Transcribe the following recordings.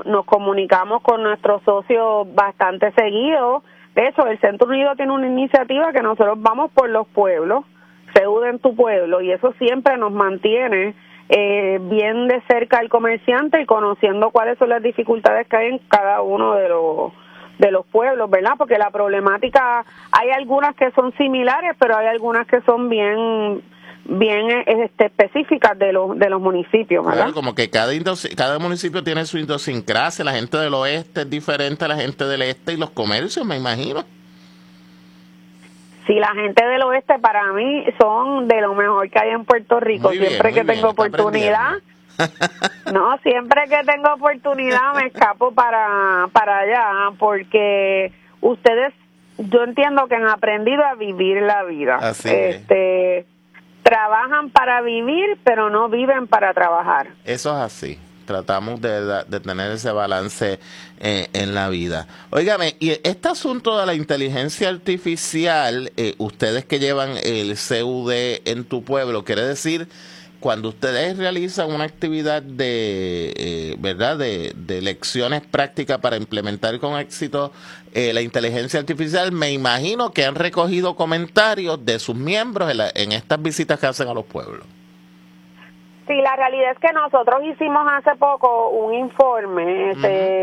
nos comunicamos con nuestros socios bastante seguido. De hecho, el Centro Unido tiene una iniciativa que nosotros vamos por los pueblos, CEUD en tu pueblo, y eso siempre nos mantiene bien de cerca al comerciante y conociendo cuáles son las dificultades que hay en cada uno de los pueblos, ¿verdad? Porque la problemática, hay algunas que son similares, pero hay algunas que son bien específicas de los municipios, ¿verdad? Claro, como que cada municipio tiene su idiosincrasia, la gente del oeste es diferente a la gente del este y los comercios, me imagino. Sí, la gente del oeste para mí son de lo mejor que hay en Puerto Rico. Siempre que tengo oportunidad, siempre que tengo oportunidad me escapo para allá, porque ustedes, yo entiendo que han aprendido a vivir la vida. Así trabajan para vivir, pero no viven para trabajar. Eso es así. Tratamos de tener ese balance en la vida. Óigame, y este asunto de la inteligencia artificial, ustedes que llevan el CUD en tu pueblo, quiere decir, cuando ustedes realizan una actividad ¿verdad? De lecciones prácticas para implementar con éxito la inteligencia artificial, me imagino que han recogido comentarios de sus miembros en estas visitas que hacen a los pueblos. Sí, la realidad es que nosotros hicimos hace poco un informe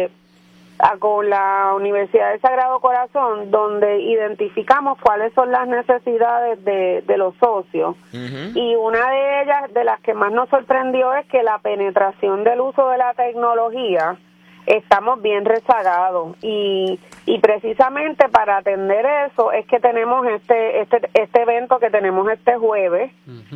con la Universidad del Sagrado Corazón, donde identificamos cuáles son las necesidades de los socios. Y una de ellas, de las que más nos sorprendió, es que la penetración del uso de la tecnología, estamos bien rezagados. Y precisamente para atender eso es que tenemos este evento que tenemos este jueves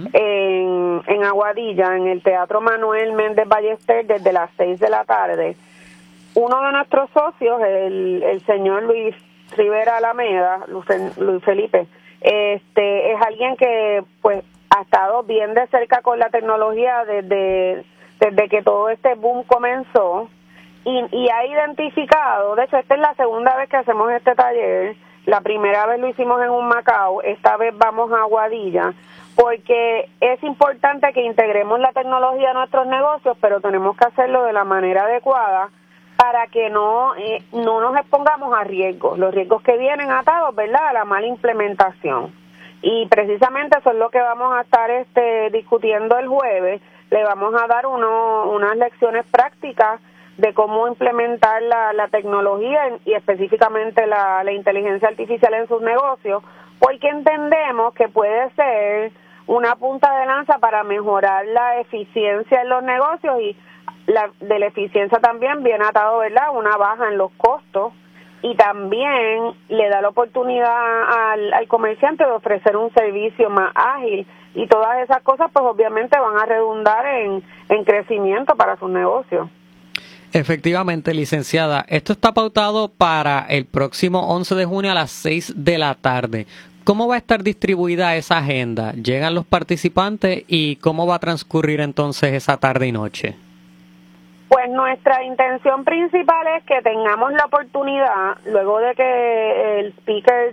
en Aguadilla, en el Teatro Manuel Méndez Ballester, desde las 6 de la tarde. Uno de nuestros socios, el señor Luis Rivera Alameda, Luis Felipe, es alguien que pues ha estado bien de cerca con la tecnología desde que todo este boom comenzó y ha identificado, de hecho esta es la segunda vez que hacemos este taller, la primera vez lo hicimos en Humacao, esta vez vamos a Aguadilla, porque es importante que integremos la tecnología a nuestros negocios, pero tenemos que hacerlo de la manera adecuada para que no nos expongamos a riesgos, los riesgos que vienen atados, ¿verdad?, a la mala implementación. Y precisamente eso es lo que vamos a estar discutiendo el jueves. Le vamos a dar unas lecciones prácticas de cómo implementar la tecnología y específicamente la inteligencia artificial en sus negocios, porque entendemos que puede ser una punta de lanza para mejorar la eficiencia en los negocios y de la eficiencia también viene atado, ¿verdad?, una baja en los costos y también le da la oportunidad al comerciante de ofrecer un servicio más ágil y todas esas cosas pues obviamente van a redundar en crecimiento para sus negocios. Efectivamente, licenciada, esto está pautado para el próximo 11 de junio a las 6 de la tarde. ¿Cómo va a estar distribuida esa agenda? ¿Llegan los participantes y cómo va a transcurrir entonces esa tarde y noche? Pues nuestra intención principal es que tengamos la oportunidad, luego de que el speaker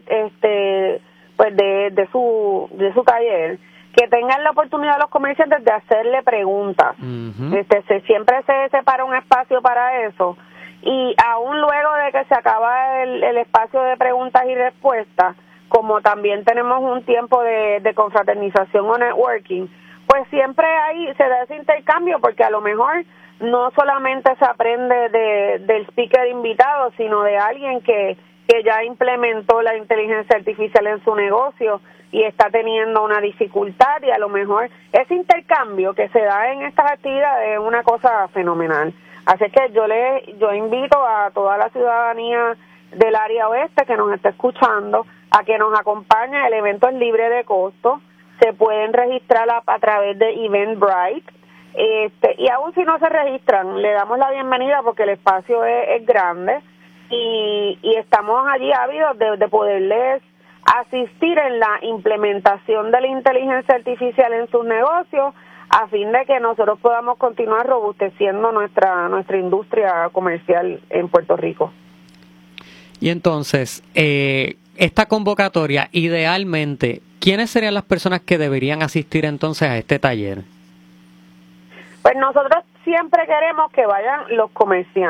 pues de su taller, que tengan la oportunidad los comerciantes de hacerle preguntas. Siempre se separa un espacio para eso y aún luego de que se acaba el espacio de preguntas y respuestas, como también tenemos un tiempo de confraternización o networking, pues siempre se da ese intercambio porque a lo mejor no solamente se aprende del speaker invitado, sino de alguien que ya implementó la inteligencia artificial en su negocio y está teniendo una dificultad y a lo mejor ese intercambio que se da en estas actividades es una cosa fenomenal. Así que yo invito a toda la ciudadanía del área oeste que nos está escuchando a que nos acompañe. El evento es libre de costo, se pueden registrar a través de Eventbrite. Y aún si no se registran, le damos la bienvenida porque el espacio es grande y estamos allí ávidos de poderles asistir en la implementación de la inteligencia artificial en sus negocios a fin de que nosotros podamos continuar robusteciendo nuestra industria comercial en Puerto Rico. Y entonces, esta convocatoria, idealmente, ¿quiénes serían las personas que deberían asistir entonces a este taller? Pues nosotros siempre queremos que vayan los comerciantes.